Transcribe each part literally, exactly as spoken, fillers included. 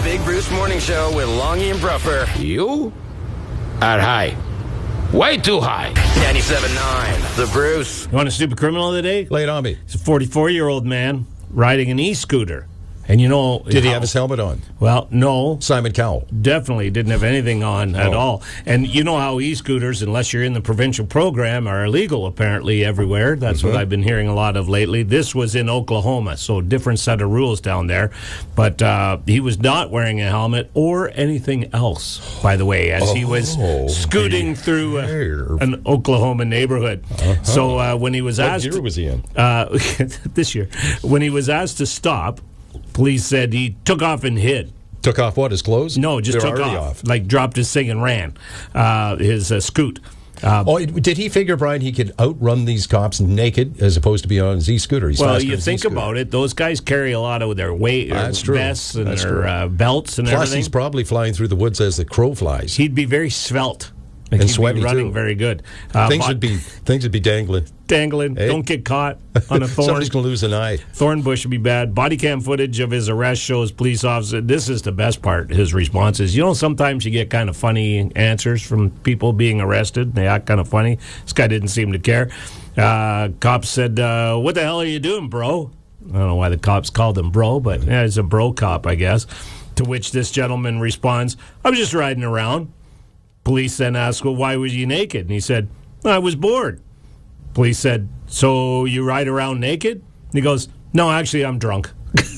Big Bruce Morning Show with Longy and Bruffer. You are high. Way too high. ninety-seven point nine, The Bruce. You want a stupid criminal of the day? Lay it on me. He's a forty-four-year-old man riding an e-scooter. And you know... Did he how, have his helmet on? Well, no. Simon Cowell. Definitely didn't have anything on at Oh. all. And you know how e-scooters, unless you're in the provincial program, are illegal apparently everywhere. That's Mm-hmm. what I've been hearing a lot of lately. This was in Oklahoma, so different set of rules down there. But uh, he was not wearing a helmet or anything else, by the way, as he was Oh, scooting through a, an Oklahoma neighborhood. Uh-huh. So uh, when he was What asked... year was he in? Uh, this year. When he was asked to stop, police said he took off and hid. Took off what, his clothes? No, just They're took already off. off. Like dropped his thing and ran. Uh, his uh, scoot. Uh, Oh, did he figure, Brian, he could outrun these cops naked as opposed to be on his e-scooter? He's well, faster you than his think e-scooter. about it. Those guys carry a lot of their weight, their That's true. vests and That's their true. uh, belts and Plus, everything. he's probably flying through the woods as the crow flies. He'd be very svelte. Like And he'd sweaty, be running too. very good. Uh, things but would be things would be dangling. dangling. Hey? Don't get caught on a thorn. Somebody's going to lose an eye. Thorn bush would be bad. Body cam footage of his arrest shows police officer. This is the best part. His responses. You know, sometimes you get kind of funny answers from people being arrested. They act kind of funny. This guy didn't seem to care. Uh, cops said, uh, "What the hell are you doing, bro?" I don't know why the cops called him bro, but yeah, he's a bro cop, I guess. To which this gentleman responds, "I was just riding around." Police then asked, "Well, why was you naked?" And he said, "I was bored." Police said, "So you ride around naked?" And he goes, "No, actually, I'm drunk."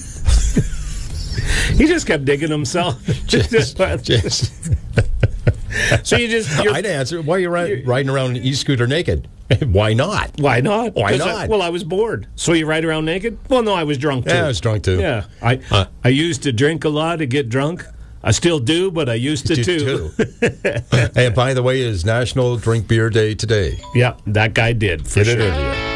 He just kept digging himself. Just, just. So you just... You're, I'd answer, why are you ri- riding around an e-scooter naked? Why not? why not? Why 'Cause I- not? well, I was bored. So you ride around naked? Well, no, I was drunk, too. Yeah, I was drunk, too. Yeah. I, Uh. I used to drink a lot to get drunk. I still do, but I used to, Did too. too. And by the way, it is National Drink Beer Day today. Yeah, that guy did, for Did it sure. earlier.